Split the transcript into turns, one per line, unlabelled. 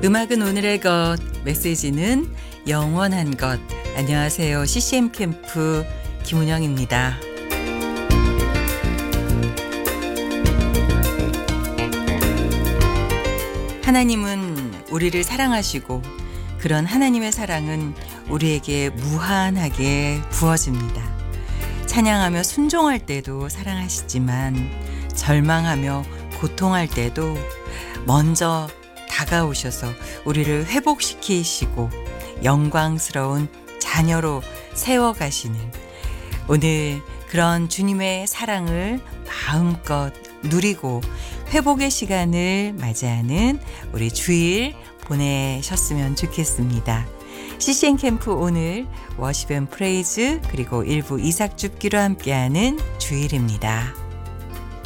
음악은 오늘의 것, 메시지는 영원한 것. 안녕하세요. CCM 캠프 김은영입니다. 하나님은 우리를 사랑하시고 그런 하나님의 사랑은 우리에게 무한하게 부어집니다. 찬양하며 순종할 때도 사랑하시지만 절망하며 고통할 때도 먼저 다가오셔서 우리를 회복시키시고 영광스러운 자녀로 세워가시는 오늘 그런 주님의 사랑을 마음껏 누리고 회복의 시간을 맞이하는 우리 주일 보내셨으면 좋겠습니다. CCM 캠프 오늘 워십 앤 프레이즈 그리고 일부 이삭 줍기로 함께하는 주일입니다.